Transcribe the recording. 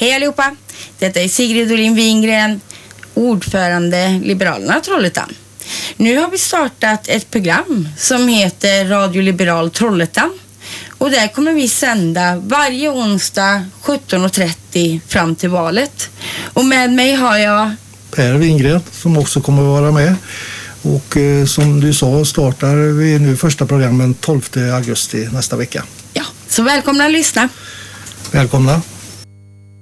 Hej allihopa! Detta är Sigrid Olin Wingren, ordförande Liberalerna Trollhättan. Nu har vi startat ett program som heter Radio Liberal Trollhättan. Och där kommer vi sända varje onsdag 17.30 fram till valet. Och med mig har jag Per Wingren som också kommer att vara med. Och som du sa startar vi nu första programmen 12 augusti nästa vecka. Ja, så välkomna att lyssna. Välkomna.